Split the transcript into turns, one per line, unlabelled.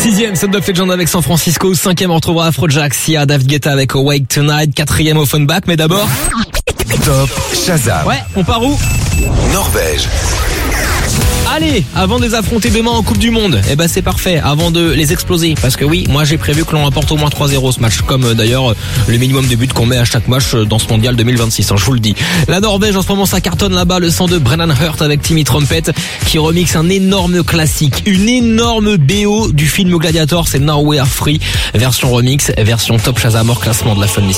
6e, Son of Legend avec San Francisco. 5e, on retrouvera Afrojack, Sia, David Guetta avec Awake Tonight. 4e, Offenbach, mais d'abord...
Top Shazam.
Ouais, on part où?
Norvège.
Allez, avant de les affronter demain en Coupe du Monde, c'est parfait, avant de les exploser. Parce que oui, moi j'ai prévu que l'on remporte au moins 3-0 ce match. Comme d'ailleurs le minimum de buts qu'on met à chaque match dans ce mondial 2026, je vous le dis. La Norvège, en ce moment ça cartonne là-bas, le son de Brennan Hurt avec Timmy Trumpet qui remixe un énorme classique, une énorme BO du film Gladiator, c'est Now We Are Free, version remix, version Top Shazam hors classement de la Fun List.